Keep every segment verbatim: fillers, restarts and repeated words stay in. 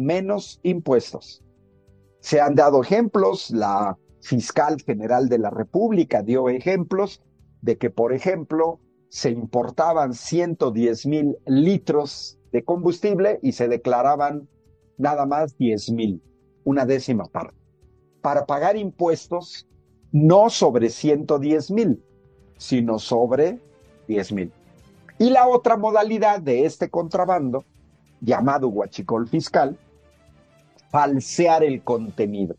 menos impuestos. Se han dado ejemplos, la fiscal general de la República dio ejemplos de que, por ejemplo, se importaban ciento diez mil litros de combustible y se declaraban nada más diez mil, una décima parte, para pagar impuestos no sobre ciento diez mil, sino sobre diez mil. Y la otra modalidad de este contrabando, llamado huachicol fiscal, falsear el contenido,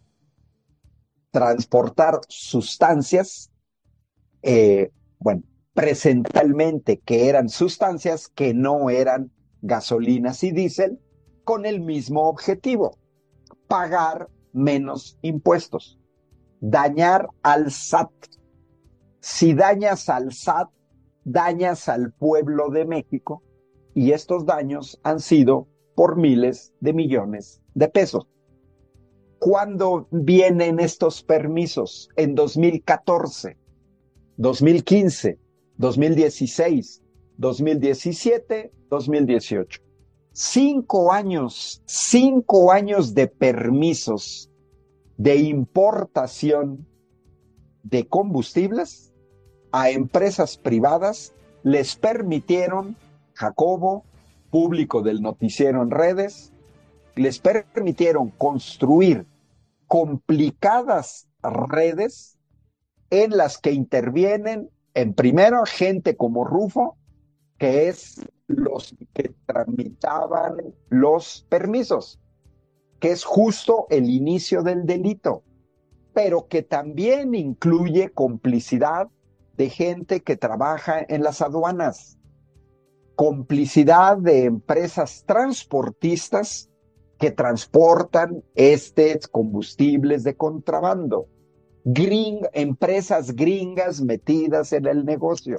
transportar sustancias, eh, bueno, presentalmente que eran sustancias que no eran gasolinas y diésel, con el mismo objetivo, pagar menos impuestos, dañar al S A T. Si dañas al S A T, dañas al pueblo de México, y estos daños han sido por miles de millones de pesos. ¿Cuándo vienen estos permisos? En dos mil catorce, dos mil quince, dos mil dieciséis, dos mil diecisiete, dos mil dieciocho. Cinco años, cinco años de permisos de importación de combustibles a empresas privadas les permitieron, Jacobo, público del noticiero en redes, les permitieron construir complicadas redes en las que intervienen, en primero, gente como Rufo, que es los que tramitaban los permisos, que es justo el inicio del delito, pero que también incluye complicidad de gente que trabaja en las aduanas, complicidad de empresas transportistas que transportan estos combustibles de contrabando, Gring, empresas gringas metidas en el negocio,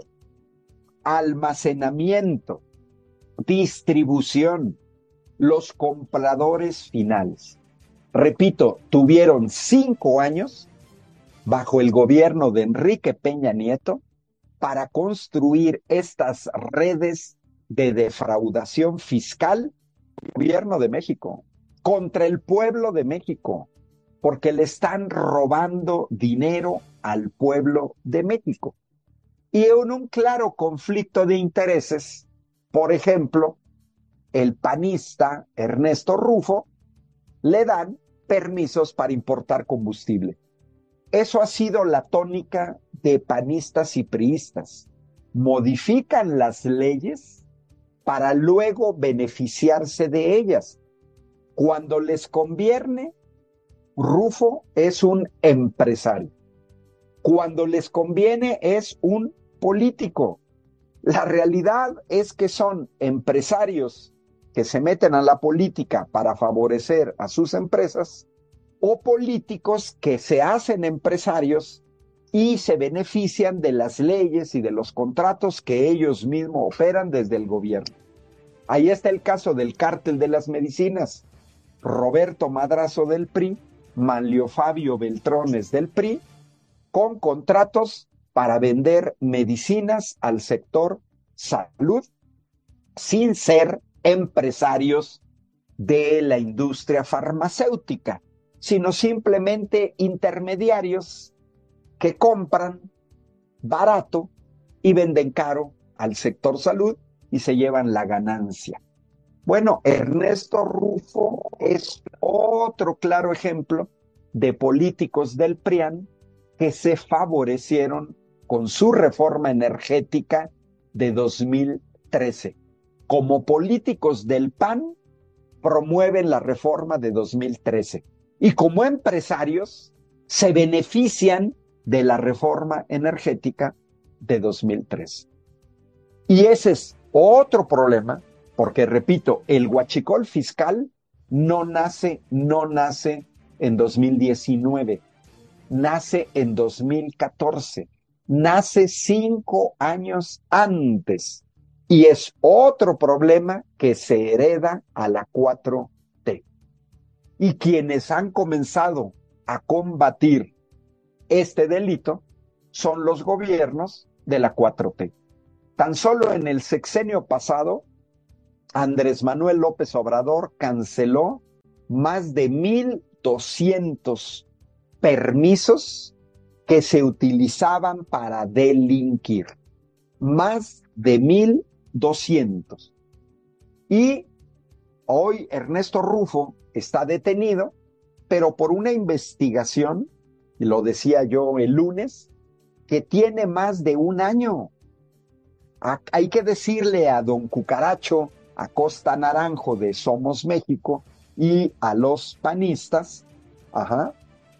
almacenamiento, distribución, los compradores finales. Repito, tuvieron cinco años bajo el gobierno de Enrique Peña Nieto para construir estas redes de defraudación fiscal del gobierno de México, contra el pueblo de México, porque le están robando dinero al pueblo de México. Y en un claro conflicto de intereses, por ejemplo, el panista Ernesto Rufo le dan permisos para importar combustible. Eso ha sido la tónica de panistas y priistas. Modifican las leyes para luego beneficiarse de ellas. Cuando les conviene, Rufo es un empresario. Cuando les conviene, es un político. La realidad es que son empresarios que se meten a la política para favorecer a sus empresas, o políticos que se hacen empresarios y se benefician de las leyes y de los contratos que ellos mismos operan desde el gobierno. Ahí está el caso del cártel de las medicinas. Roberto Madrazo del P R I, Manlio Fabio Beltrones del P R I, con contratos para vender medicinas al sector salud sin ser empresarios de la industria farmacéutica, sino simplemente intermediarios que compran barato y venden caro al sector salud y se llevan la ganancia. Bueno, Ernesto Rufo es otro claro ejemplo de políticos del PRIAN que se favorecieron con su reforma energética de dos mil trece. Como políticos del P A N, promueven la reforma de dos mil trece. Y como empresarios, se benefician de la reforma energética de dos mil trece. Y ese es otro problema, porque repito, el huachicol fiscal no nace, no nace en dos mil diecinueve, nace en dos mil catorce, nace cinco años antes, y es otro problema que se hereda a la cuatro T. Y quienes han comenzado a combatir este delito son los gobiernos de la cuatro T. Tan solo en el sexenio pasado, Andrés Manuel López Obrador canceló más de mil doscientos permisos que se utilizaban para delinquir. Más de mil doscientos. Y hoy Ernesto Rufo está detenido, pero por una investigación, lo decía yo el lunes, que tiene más de un año. Hay que decirle a don Cucaracho Acosta Naranjo de Somos México y a los panistas, ajá,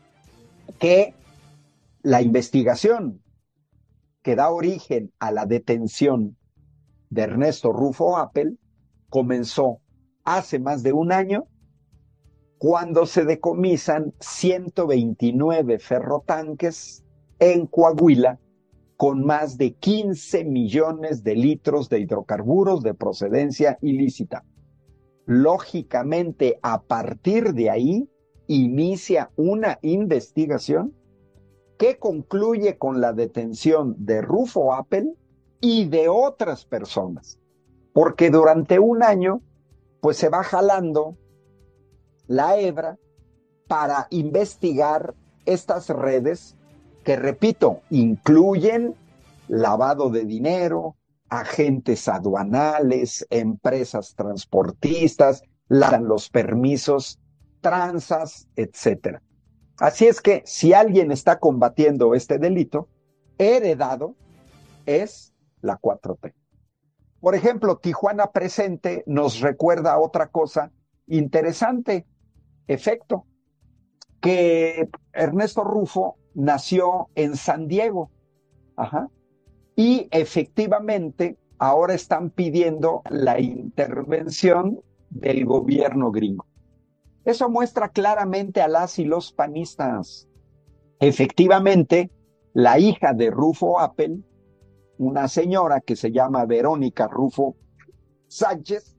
que la investigación que da origen a la detención de Ernesto Rufo Appel comenzó hace más de un año, cuando se decomisan ciento veintinueve ferrotanques en Coahuila con más de quince millones de litros de hidrocarburos de procedencia ilícita. Lógicamente, a partir de ahí, inicia una investigación que concluye con la detención de Rufo Appel y de otras personas, porque durante un año pues se va jalando la hebra para investigar estas redes que, repito, incluyen lavado de dinero, agentes aduanales, empresas transportistas, los permisos, tranzas, etcétera. Así es que si alguien está combatiendo este delito, heredado es la cuatro T. Por ejemplo, Tijuana Presente nos recuerda otra cosa interesante, efecto, que Ernesto Rufo nació en San Diego, ajá, y efectivamente ahora están pidiendo la intervención del gobierno gringo. Eso muestra claramente a las y los panistas. Efectivamente, la hija de Rufo Appel, una señora que se llama Verónica Rufo Sánchez,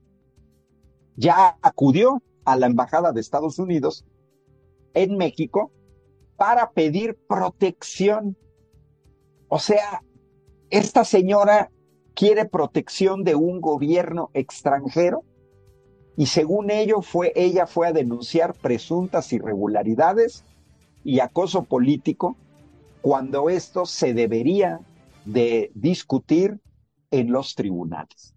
ya acudió a la Embajada de Estados Unidos en México para pedir protección. O sea, esta señora quiere protección de un gobierno extranjero y según ello fue, ella fue a denunciar presuntas irregularidades y acoso político cuando esto se debería de discutir en los tribunales.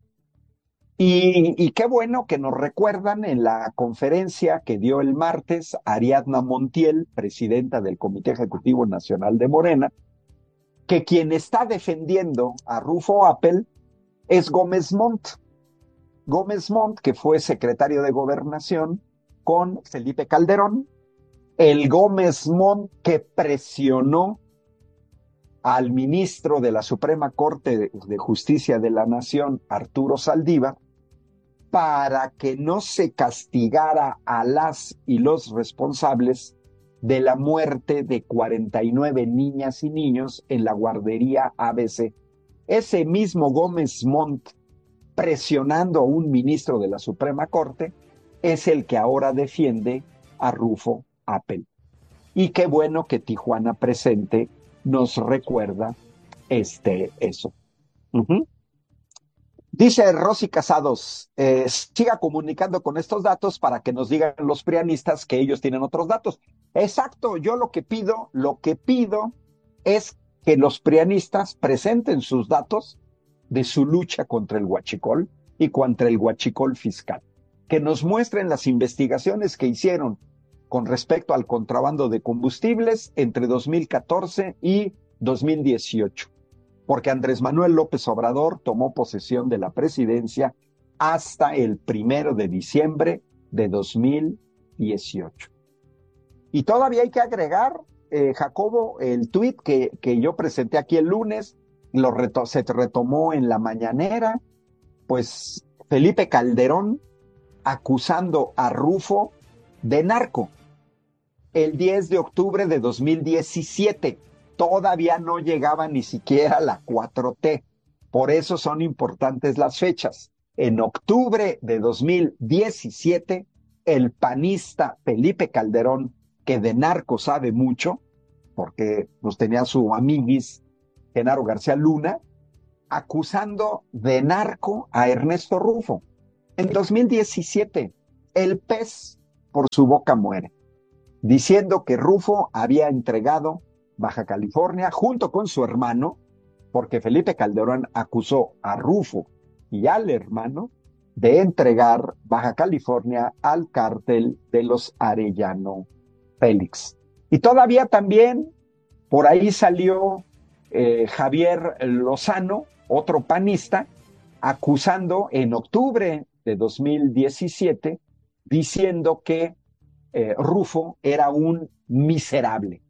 Y, y qué bueno que nos recuerdan en la conferencia que dio el martes Ariadna Montiel, presidenta del Comité Ejecutivo Nacional de Morena, que quien está defendiendo a Rufo Appel es Gómez Montt. Gómez Montt, que fue secretario de Gobernación con Felipe Calderón, el Gómez Montt que presionó al ministro de la Suprema Corte de Justicia de la Nación, Arturo Saldívar, para que no se castigara a las y los responsables de la muerte de cuarenta y nueve niñas y niños en la guardería A B C. Ese mismo Gómez Montt, presionando a un ministro de la Suprema Corte, es el que ahora defiende a Rufo Appel. Y qué bueno que Tijuana Presente nos recuerda este, eso. Uh-huh. Dice Rosy Casados, eh, siga comunicando con estos datos para que nos digan los prianistas que ellos tienen otros datos. Exacto, yo lo que pido, lo que pido es que los prianistas presenten sus datos de su lucha contra el huachicol y contra el huachicol fiscal. Que nos muestren las investigaciones que hicieron con respecto al contrabando de combustibles entre dos mil catorce y dos mil dieciocho. Porque Andrés Manuel López Obrador tomó posesión de la presidencia hasta el primero de diciembre de dos mil dieciocho. Y todavía hay que agregar, eh, Jacobo, el tuit que, que yo presenté aquí el lunes, lo reto, se retomó en la mañanera, pues Felipe Calderón acusando a Rufo de narco el diez de octubre de dos mil diecisiete. Todavía no llegaba ni siquiera la cuatro T. Por eso son importantes las fechas. En octubre de dos mil diecisiete, el panista Felipe Calderón, que de narco sabe mucho, porque pues, tenía su amiguis Genaro García Luna, acusando de narco a Ernesto Rufo. En dos mil diecisiete, el P E S por su boca muere, diciendo que Rufo había entregado Baja California junto con su hermano, porque Felipe Calderón acusó a Rufo y al hermano de entregar Baja California al cártel de los Arellano Félix. Y todavía también por ahí salió eh, Javier Lozano, otro panista, acusando en octubre de dos mil diecisiete, diciendo que eh, Rufo era un miserable.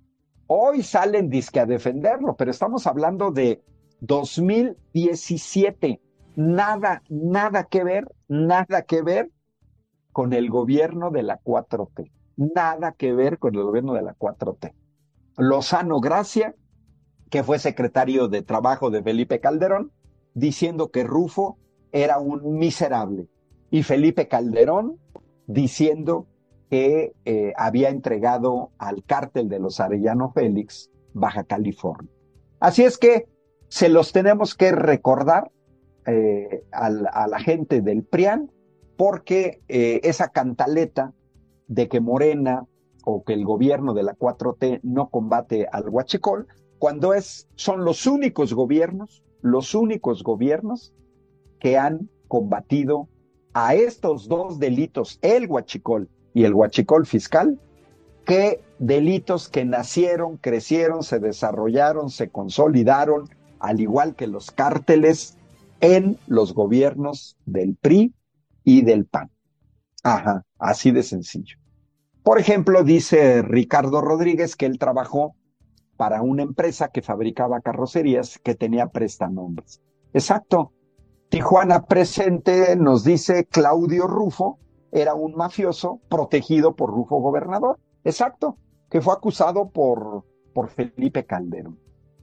Hoy salen disque a defenderlo, pero estamos hablando de dos mil diecisiete. Nada, nada que ver, nada que ver con el gobierno de la cuatro T. Nada que ver con el gobierno de la cuatro T. Lozano Gracia, que fue secretario de Trabajo de Felipe Calderón, diciendo que Rufo era un miserable. Y Felipe Calderón diciendo que eh, había entregado al cártel de los Arellano Félix Baja California. Así es que se los tenemos que recordar eh, a, a la gente del P R I A N, porque eh, esa cantaleta de que Morena o que el gobierno de la cuatro T no combate al huachicol, cuando es, son los únicos gobiernos, los únicos gobiernos que han combatido a estos dos delitos, el huachicol y el huachicol fiscal, que delitos que nacieron, crecieron, se desarrollaron, se consolidaron, al igual que los cárteles, en los gobiernos del P R I y del P A N. Ajá, así de sencillo. Por ejemplo, dice Ricardo Rodríguez que él trabajó para una empresa que fabricaba carrocerías que tenía prestanombres. Exacto. Tijuana Presente nos dice Claudio Rufo era un mafioso protegido por Rufo Gobernador. Exacto, que fue acusado por, por Felipe Calderón.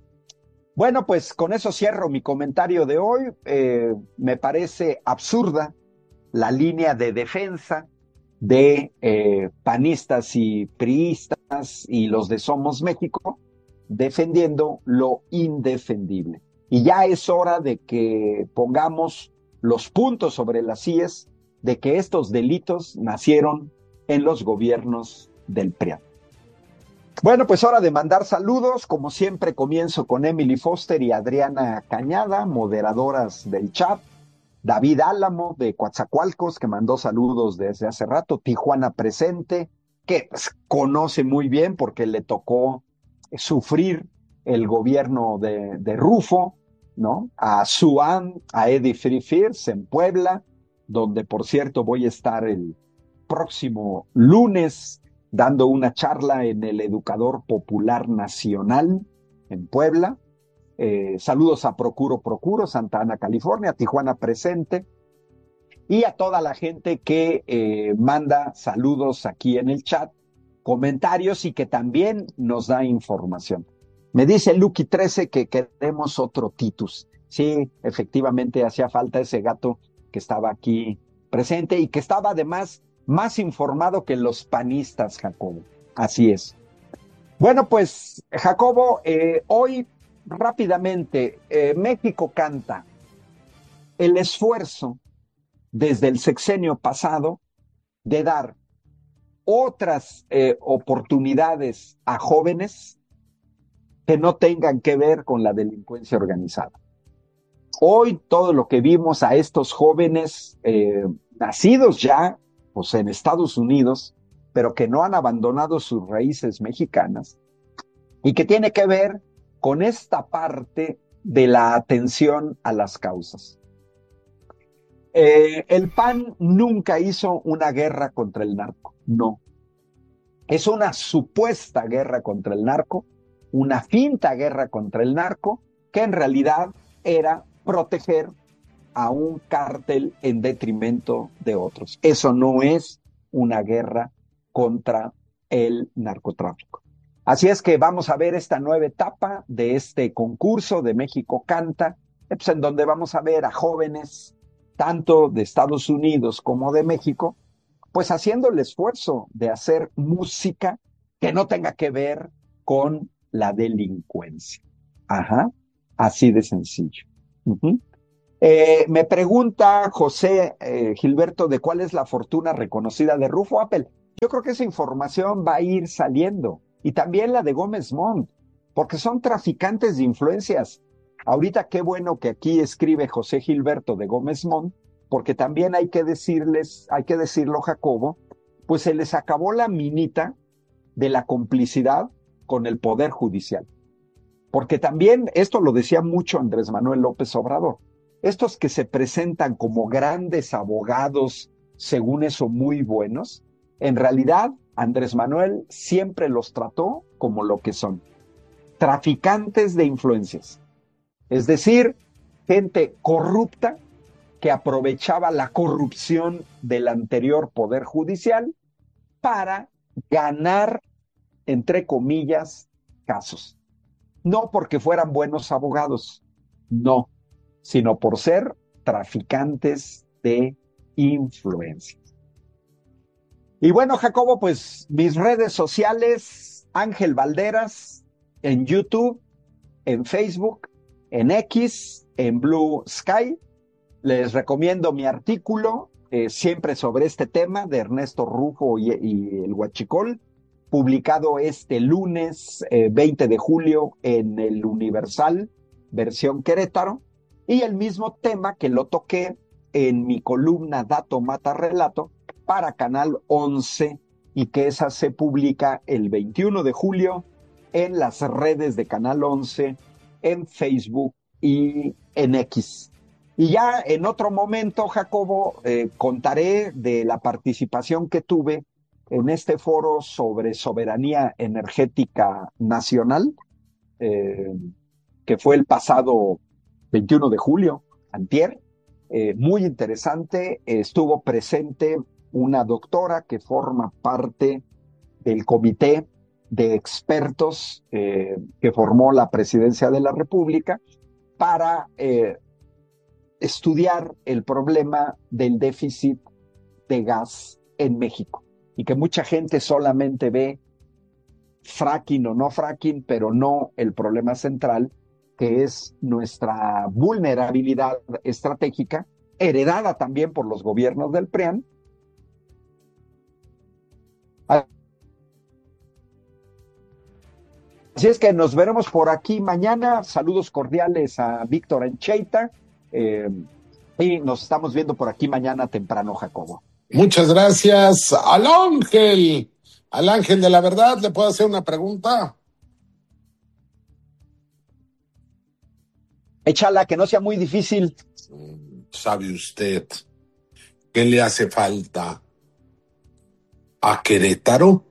Bueno, pues con eso cierro mi comentario de hoy. Eh, me parece absurda la línea de defensa de eh, panistas y priistas y los de Somos México defendiendo lo indefendible. Y ya es hora de que pongamos los puntos sobre las íes de que estos delitos nacieron en los gobiernos del P R I A N. Bueno, pues hora de mandar saludos. Como siempre, comienzo con Emily Foster y Adriana Cañada, moderadoras del chat. David Álamo de Coatzacoalcos, que mandó saludos desde hace rato. Tijuana Presente, que pues, conoce muy bien porque le tocó sufrir el gobierno de, de Rufo, ¿no? A Suan, a Eddie Free Fierce en Puebla, donde por cierto voy a estar el próximo lunes dando una charla en el Educador Popular Nacional en Puebla. Eh, saludos a Procuro Procuro, Santa Ana, California, Tijuana Presente, y a toda la gente que eh, manda saludos aquí en el chat, comentarios y que también nos da información. Me dice Lucky trece que queremos otro Titus. Sí, efectivamente hacía falta ese gato que estaba aquí presente y que estaba además más informado que los panistas, Jacobo. Así es. Bueno, pues, Jacobo, eh, hoy rápidamente, eh, México canta. El esfuerzo desde el sexenio pasado de dar otras eh, oportunidades a jóvenes que no tengan que ver con la delincuencia organizada. Hoy todo lo que vimos a estos jóvenes eh, nacidos ya pues, en Estados Unidos, pero que no han abandonado sus raíces mexicanas y que tiene que ver con esta parte de la atención a las causas. Eh, el P A N nunca hizo una guerra contra el narco, no. Es una supuesta guerra contra el narco, una finta guerra contra el narco, que en realidad era proteger a un cártel en detrimento de otros. Eso no es una guerra contra el narcotráfico. Así es que vamos a ver esta nueva etapa de este concurso de México Canta, pues en donde vamos a ver a jóvenes, tanto de Estados Unidos como de México, pues haciendo el esfuerzo de hacer música que no tenga que ver con la delincuencia. Ajá, así de sencillo. Uh-huh. Eh, me pregunta José eh, Gilberto de cuál es la fortuna reconocida de Rufo Apple. Yo creo que esa información va a ir saliendo. Y también la de Gómez Montt, porque son traficantes de influencias. Ahorita qué bueno que aquí escribe José Gilberto de Gómez Montt, porque también hay que decirles, hay que decirlo, Jacobo, pues se les acabó la minita de la complicidad con el Poder Judicial. Porque también, esto lo decía mucho Andrés Manuel López Obrador, estos que se presentan como grandes abogados, según eso muy buenos, en realidad Andrés Manuel siempre los trató como lo que son, traficantes de influencias. Es decir, gente corrupta que aprovechaba la corrupción del anterior Poder Judicial para ganar, entre comillas, casos. No porque fueran buenos abogados, no, sino por ser traficantes de influencias. Y bueno, Jacobo, pues mis redes sociales, Ángel Valderas, en YouTube, en Facebook, en X, en Blue Sky. Les recomiendo mi artículo, eh, siempre sobre este tema, de Ernesto Rufo y, y el Huachicol, publicado este lunes eh, veinte de julio en el Universal, versión Querétaro, y el mismo tema que lo toqué en mi columna Dato Mata Relato para Canal once, y que esa se publica el veintiuno de julio en las redes de Canal once, en Facebook y en X. Y ya en otro momento, Jacobo, eh, contaré de la participación que tuve en este foro sobre soberanía energética nacional, eh, que fue el pasado veintiuno de julio, antier. Eh, muy interesante. Estuvo presente una doctora que forma parte del comité de expertos eh, que formó la Presidencia de la República para eh, estudiar el problema del déficit de gas en México, y que mucha gente solamente ve fracking o no fracking, pero no el problema central, que es nuestra vulnerabilidad estratégica, heredada también por los gobiernos del P R I A N. Así es que nos veremos por aquí mañana. Saludos cordiales a Víctor Encheita, eh, y nos estamos viendo por aquí mañana temprano, Jacobo. Muchas gracias al Ángel, al Ángel de la Verdad. ¿Le puedo hacer una pregunta? Échala, que no sea muy difícil. ¿Sabe usted qué le hace falta a Querétaro?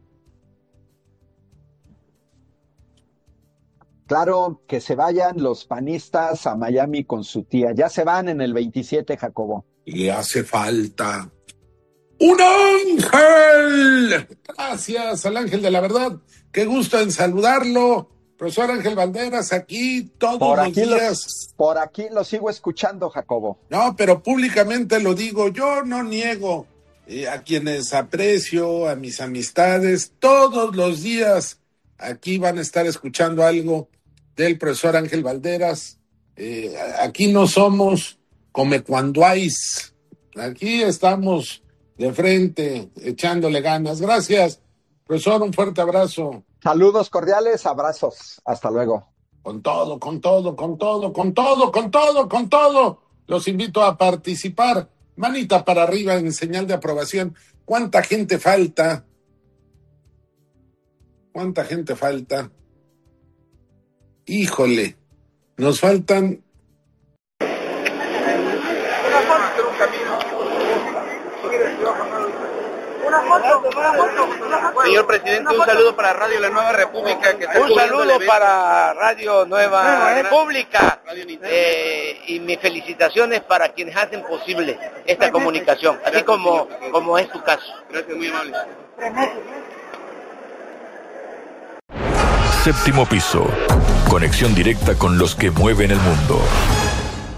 Claro, que se vayan los panistas a Miami con su tía. Ya se van en el veintisiete, Jacobo. Le hace falta ¡un ángel! Gracias al Ángel de la Verdad. Qué gusto en saludarlo. Profesor Ángel Valderas, aquí todos por los aquí días. Los, por aquí lo sigo escuchando, Jacobo. No, pero públicamente lo digo. Yo no niego eh, a quienes aprecio, a mis amistades. Todos los días aquí van a estar escuchando algo del profesor Ángel Valderas. Eh, aquí no somos come cuando hay. Aquí estamos de frente, echándole ganas. Gracias, profesor, un fuerte abrazo. Saludos cordiales, abrazos. Hasta luego. Con todo, con todo, con todo, con todo, con todo, con todo. Los invito a participar. Manita para arriba en señal de aprobación. ¿Cuánta gente falta? ¿Cuánta gente falta? Híjole, nos faltan... Señor presidente, un saludo para Radio La Nueva República. Que está un saludo para Radio Nueva República eh, y mis felicitaciones para quienes hacen posible esta comunicación, así como, como es tu caso. Gracias, muy amable. Séptimo piso. Conexión directa con los que mueven el mundo.